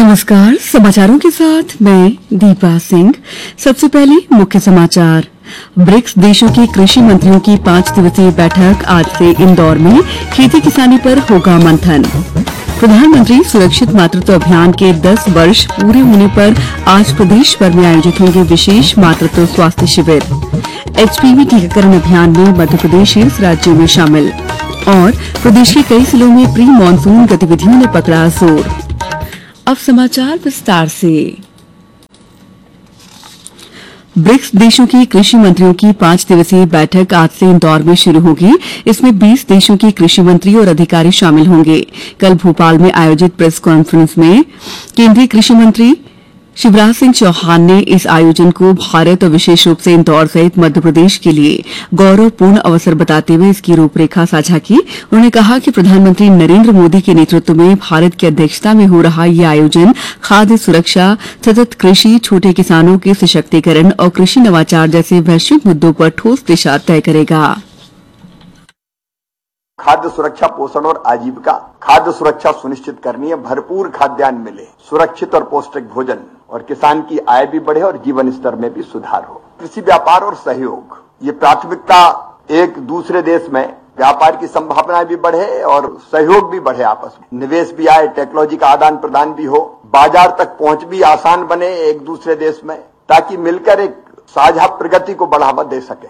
नमस्कार, समाचारों के साथ मैं दीपा सिंह। सबसे पहले मुख्य समाचार। ब्रिक्स देशों के कृषि मंत्रियों की 5 दिवसीय बैठक आज से इंदौर में। खेती किसानी पर होगा मंथन। प्रधानमंत्री सुरक्षित मातृत्व अभियान के 10 वर्ष पूरे होने पर आज प्रदेश भर में आयोजित होंगे विशेष मातृत्व स्वास्थ्य शिविर। एचपीवी टीकाकरण अभियान में मध्य प्रदेश इस राज्यों में शामिल। और प्रदेश के कई जिलों में प्री मानसून गतिविधियों ने पकड़ा जोर। अब समाचार विस्तार से। ब्रिक्स देशों के कृषि मंत्रियों की 5 दिवसीय बैठक आज से इंदौर में शुरू होगी। इसमें 20 देशों के कृषि मंत्री और अधिकारी शामिल होंगे। कल भोपाल में आयोजित प्रेस कॉन्फ्रेंस में केंद्रीय कृषि मंत्री शिवराज सिंह चौहान ने इस आयोजन को भारत और विशेष रूप से इंदौर सहित मध्य प्रदेश के लिए गौरवपूर्ण अवसर बताते हुए इसकी रूपरेखा साझा की। उन्होंने कहा कि प्रधानमंत्री नरेंद्र मोदी के नेतृत्व में भारत की अध्यक्षता में हो रहा यह आयोजन खाद्य सुरक्षा, सतत कृषि, छोटे किसानों के सशक्तिकरण और कृषि नवाचार जैसे वैश्विक मुद्दों पर ठोस दिशा तय करेगा। खाद्य सुरक्षा, पोषण और आजीविका। खाद्य सुरक्षा सुनिश्चित करनी है, भरपूर खाद्यान्न मिले, सुरक्षित और पौष्टिक भोजन, और किसान की आय भी बढ़े और जीवन स्तर में भी सुधार हो। कृषि व्यापार और सहयोग, ये प्राथमिकता। एक दूसरे देश में व्यापार की संभावनाएं भी बढ़े और सहयोग भी बढ़े, आपस में निवेश भी आए, टेक्नोलॉजी का आदान प्रदान भी हो, बाजार तक पहुंच भी आसान बने एक दूसरे देश में, ताकि मिलकर एक साझा प्रगति को बढ़ावा दे सके।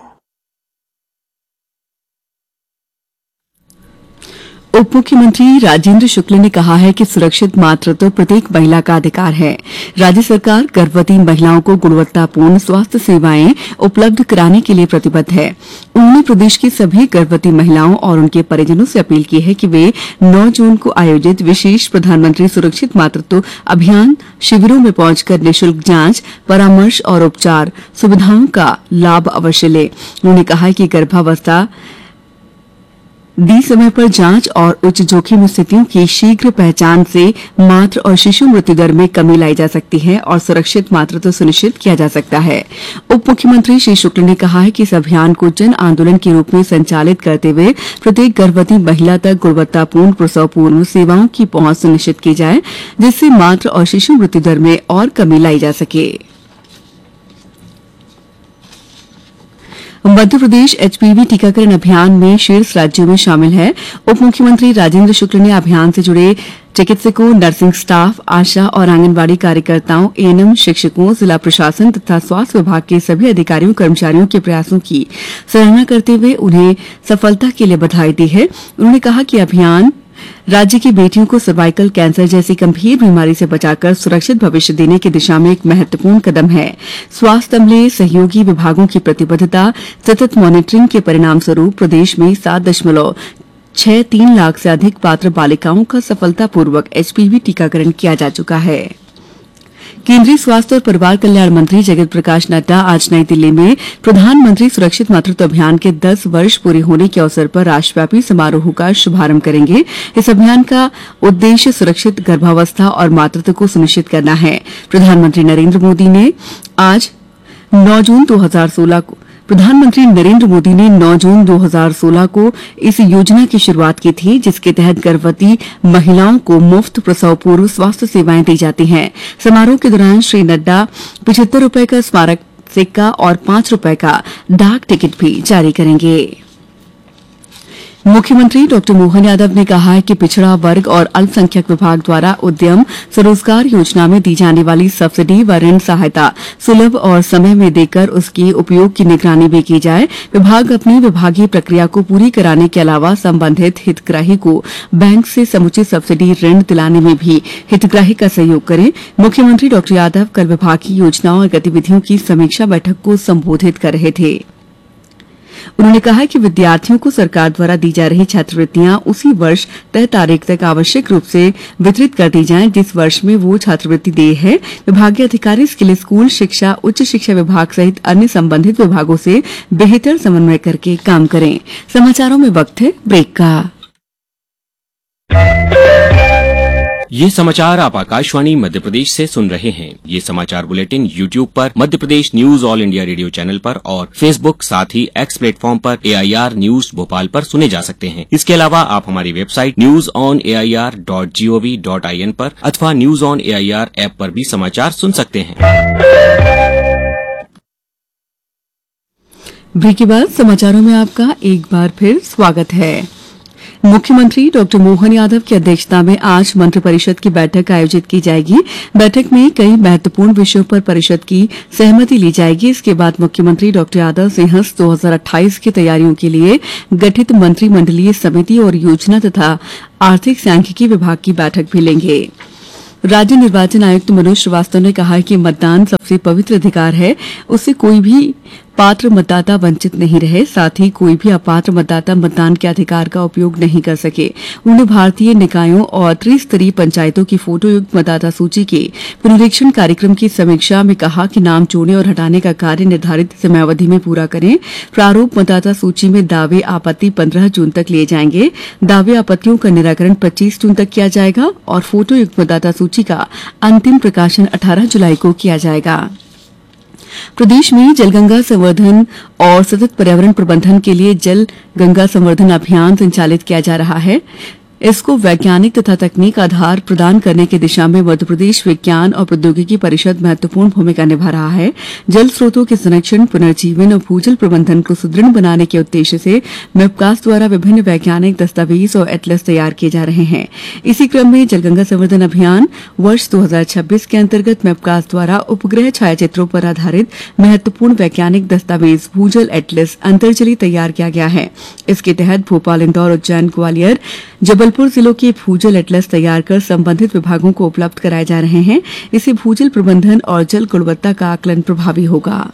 उप मुख्यमंत्री राजेंद्र शुक्ल ने कहा है कि सुरक्षित मातृत्व प्रत्येक महिला का अधिकार है। राज्य सरकार गर्भवती महिलाओं को गुणवत्तापूर्ण स्वास्थ्य सेवाएं उपलब्ध कराने के लिए प्रतिबद्ध है। उन्होंने प्रदेश की सभी गर्भवती महिलाओं और उनके परिजनों से अपील की है कि वे 9 जून को आयोजित विशेष प्रधानमंत्री सुरक्षित मातृत्व अभियान शिविरों में पहुंचकर निःशुल्क जांच, परामर्श और उपचार सुविधाओं का लाभ अवश्य लें। उन्होंने कहा कि गर्भावस्था दी समय पर जांच और उच्च जोखिम स्थितियों की शीघ्र पहचान से मातृ और शिशु मृत्यु दर में कमी लाई जा सकती है और सुरक्षित मातृत्व सुनिश्चित किया जा सकता है। उप मुख्यमंत्री श्री शुक्ल ने कहा है कि इस अभियान को जन आंदोलन के रूप में संचालित करते हुए प्रत्येक गर्भवती महिला तक गुणवत्तापूर्ण प्रसव पूर्व सेवाओं की पहुंच सुनिश्चित की जाए, जिससे मातृ और शिशु मृत्यु दर में और कमी लाई जा सके। मध्य प्रदेश एचपीवी टीकाकरण अभियान में शीर्ष राज्यों में शामिल है। उप मुख्यमंत्री राजेंद्र शुक्ल ने अभियान से जुड़े चिकित्सकों, नर्सिंग स्टाफ, आशा और आंगनबाड़ी कार्यकर्ताओं, एएनएम, शिक्षकों, जिला प्रशासन तथा स्वास्थ्य विभाग के सभी अधिकारियों कर्मचारियों के प्रयासों की सराहना करते हुए उन्हें सफलता के लिए बधाई दी है। उन्होंने कहा कि अभियान राज्य की बेटियों को सर्वाइकल कैंसर जैसी गंभीर बीमारी से बचाकर सुरक्षित भविष्य देने की दिशा में एक महत्वपूर्ण कदम है। स्वास्थ्य अमले सहयोगी विभागों की प्रतिबद्धता, सतत मॉनिटरिंग के परिणाम स्वरूप प्रदेश में 7.63 लाख से अधिक पात्र बालिकाओं का सफलतापूर्वक एचपीवी टीकाकरण किया जा चुका है। केंद्रीय स्वास्थ्य और परिवार कल्याण मंत्री जगत प्रकाश नड्डा आज नई दिल्ली में प्रधानमंत्री सुरक्षित मातृत्व अभियान के 10 वर्ष पूरे होने के अवसर पर राष्ट्रव्यापी समारोह का शुभारंभ करेंगे। इस अभियान का उद्देश्य सुरक्षित गर्भावस्था और मातृत्व को सुनिश्चित करना है। प्रधानमंत्री नरेंद्र मोदी ने 9 जून 2016 को इस योजना की शुरुआत की थी, जिसके तहत गर्भवती महिलाओं को मुफ्त प्रसव पूर्व स्वास्थ्य सेवाएं दी जाती हैं। समारोह के दौरान श्री नड्डा 75 रुपए का स्मारक सिक्का और 5 रुपए का डाक टिकट भी जारी करेंगे। मुख्यमंत्री डॉ मोहन यादव ने कहा है कि पिछड़ा वर्ग और अल्पसंख्यक विभाग द्वारा उद्यम स्वरोजगार योजना में दी जाने वाली सब्सिडी व ऋण सहायता सुलभ और समय में देकर उसके उपयोग की निगरानी भी की जाए। विभाग अपनी विभागीय प्रक्रिया को पूरी कराने के अलावा संबंधित हितग्राही को बैंक से समुचित सब्सिडी ऋण दिलाने में भी हितग्राही का सहयोग करें। मुख्यमंत्री डॉ यादव कल विभागीय योजनाओं और गतिविधियों की समीक्षा बैठक को संबोधित कर रहे थे। उन्होंने कहा कि विद्यार्थियों को सरकार द्वारा दी जा रही छात्रवृत्तियां उसी वर्ष तय तारीख तक आवश्यक रूप से वितरित कर दी जाएं जिस वर्ष में वो छात्रवृत्ति दे है। विभागीय अधिकारी इसके लिए स्कूल शिक्षा, उच्च शिक्षा विभाग सहित अन्य संबंधित विभागों से बेहतर समन्वय करके काम करें। समाचारों में वक्त है ब्रेक का। ये समाचार आप आकाशवाणी मध्य प्रदेश से सुन रहे हैं। ये समाचार बुलेटिन YouTube पर Madhya Pradesh news all India radio channel पर और Facebook साथ ही X प्लेटफॉर्म पर AIR न्यूज भोपाल पर सुने जा सकते हैं। इसके अलावा आप हमारी वेबसाइट newsonair.gov.in पर अथवा न्यूज ऑन AIR ऐप पर भी समाचार सुन सकते हैं। ब्रेक के बाद समाचारों में आपका एक बार फिर स्वागत है। मुख्यमंत्री डॉक्टर मोहन यादव की अध्यक्षता में आज मंत्रिपरिषद की बैठक आयोजित की जाएगी। बैठक में कई महत्वपूर्ण विषयों पर परिषद की सहमति ली जाएगी। इसके बाद मुख्यमंत्री डॉक्टर यादव सिंहस्थ 2028 की तैयारियों के लिए गठित मंत्रिमंडलीय समिति और योजना तथा आर्थिक सांख्यिकी विभाग की बैठक भी लेंगे। राज्य निर्वाचन आयुक्त मनोज श्रीवास्तव ने कहा है कि मतदान सबसे पवित्र अधिकार है, उससे कोई भी पात्र मतदाता वंचित नहीं रहे, साथ ही कोई भी अपात्र मतदाता मतदान के अधिकार का उपयोग नहीं कर सके। उन्होंने भारतीय निकायों और त्रिस्तरीय पंचायतों की फोटोयुक्त मतदाता सूची के पुनरीक्षण कार्यक्रम की समीक्षा में कहा कि नाम जोड़ने और हटाने का कार्य निर्धारित समयावधि में पूरा करें। प्रारूप मतदाता सूची में दावे आपत्ति 15 जून तक लिए जाएंगे। दावे आपत्तियों का निराकरण 25 जून तक किया जाएगा और फोटोयुक्त मतदाता सूची का अंतिम प्रकाशन 18 जुलाई को किया जाएगा। प्रदेश में जलगंगा संवर्धन और सतत पर्यावरण प्रबंधन के लिए जल गंगा संवर्धन अभियान संचालित किया जा रहा है। इसको वैज्ञानिक तथा तकनीक आधार प्रदान करने की दिशा में मध्यप्रदेश विज्ञान और प्रौद्योगिकी परिषद महत्वपूर्ण भूमिका निभा रहा है। जल स्रोतों के संरक्षण, पुनर्जीवन और भूजल प्रबंधन को सुदृढ़ बनाने के उद्देश्य से मैपकास्ट द्वारा विभिन्न वैज्ञानिक दस्तावेज और एटलस तैयार किए जा रहे हैं। इसी क्रम में जलगंगा संवर्धन अभियान वर्ष 2026 के अंतर्गत मैपकास्ट द्वारा उपग्रह छायाचित्रों पर आधारित महत्वपूर्ण वैज्ञानिक दस्तावेज भूजल एटलस अंतर्जलीय तैयार किया गया है। इसके तहत भोपाल, इंदौर, उज्जैन, ग्वालियर, जबलपुर जिलों के भूजल एटलस तैयार कर संबंधित विभागों को उपलब्ध कराए जा रहे हैं। इससे भूजल प्रबंधन और जल गुणवत्ता का आकलन प्रभावी होगा।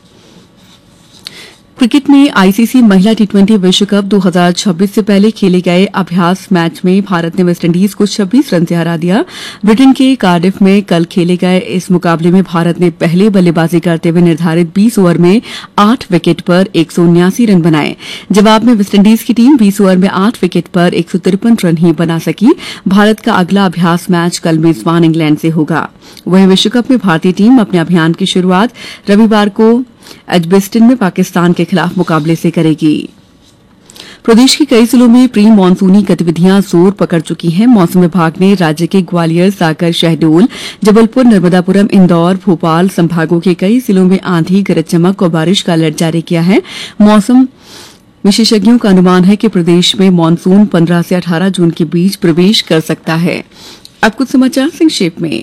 क्रिकेट में आईसीसी महिला टी20 विश्व कप 2026 से पहले खेले गए अभ्यास मैच में भारत ने वेस्टइंडीज को 26 रन से हरा दिया। ब्रिटेन के कार्डिफ में कल खेले गए इस मुकाबले में भारत ने पहले बल्लेबाजी करते हुए निर्धारित 20 ओवर में 8 विकेट पर 179 रन बनाए। जवाब में वेस्टइंडीज की टीम 20 ओवर में 8 विकेट पर 153 रन ही बना सकी। भारत का अगला अभ्यास मैच कल मेजबान इंग्लैंड से होगा। वहीं विश्व कप में भारतीय टीम अपने अभियान की शुरुआत रविवार को एजबेस्टन में पाकिस्तान के खिलाफ मुकाबले से करेगी। प्रदेश के कई जिलों में प्री मानसूनी गतिविधियां जोर पकड़ चुकी हैं। मौसम विभाग ने राज्य के ग्वालियर, सागर, शहडोल, जबलपुर, नर्मदापुरम, इंदौर, भोपाल संभागों के कई जिलों में आंधी, गरज चमक और बारिश का अलर्ट जारी किया है। मौसम विशेषज्ञों का अनुमान है कि प्रदेश में मानसून 15 से 18 जून के बीच प्रवेश कर सकता है। अब कुछ समाचार संक्षेप में।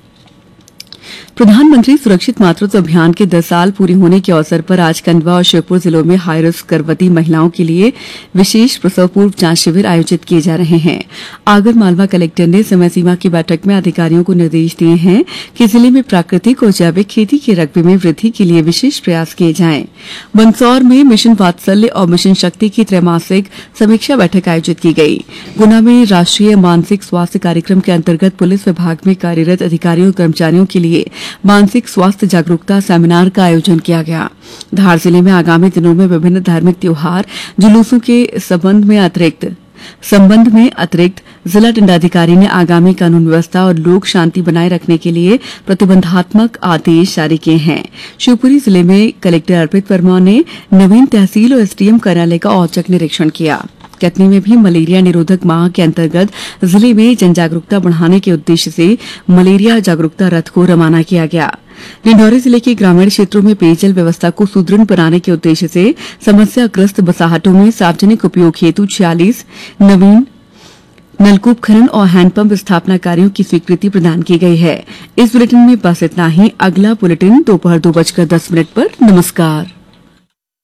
प्रधानमंत्री सुरक्षित मातृत्व अभियान के 10 साल पूरे होने के अवसर पर आज खंडवा और श्योपुर जिलों में हाई रिस्क गर्भवती महिलाओं के लिए विशेष प्रसव पूर्व जांच शिविर आयोजित किए जा रहे हैं। आगर मालवा कलेक्टर ने समय सीमा की बैठक में अधिकारियों को निर्देश दिए हैं कि जिले में प्राकृतिक और जैविक खेती के रकबे में वृद्धि के लिए विशेष प्रयास किए जाएं। मंदसौर में मिशन वात्सल्य और मिशन शक्ति की त्रैमासिक समीक्षा बैठक आयोजित की गई। गुना में राष्ट्रीय मानसिक स्वास्थ्य कार्यक्रम के अंतर्गत पुलिस विभाग में कार्यरत अधिकारियों और कर्मचारियों के लिए मानसिक स्वास्थ्य जागरूकता सेमिनार का आयोजन किया गया। धार जिले में आगामी दिनों में विभिन्न धार्मिक त्योहार जुलूसों के संबंध में अतिरिक्त जिला दंडाधिकारी ने आगामी कानून व्यवस्था और लोक शांति बनाए रखने के लिए प्रतिबंधात्मक आदेश जारी किए हैं। शिवपुरी जिले में कलेक्टर अर्पित वर्मा ने नवीन तहसील और एसडीएम कार्यालय का औचक निरीक्षण किया। कटनी में भी मलेरिया निरोधक माह के अंतर्गत जिले में जनजागरूकता बढ़ाने के उद्देश्य से मलेरिया जागरूकता रथ को रवाना किया गया। डिंडौरी जिले के ग्रामीण क्षेत्रों में पेयजल व्यवस्था को सुदृढ़ बनाने के उद्देश्य से समस्याग्रस्त बसाहटों में सार्वजनिक उपयोग हेतु 46 नवीन नलकूप खनन और हैंडपंप स्थापना कार्यों की स्वीकृति प्रदान की गई है। इस बुलेटिन में बस इतना ही। अगला बुलेटिन दोपहर 2:10 पर। नमस्कार।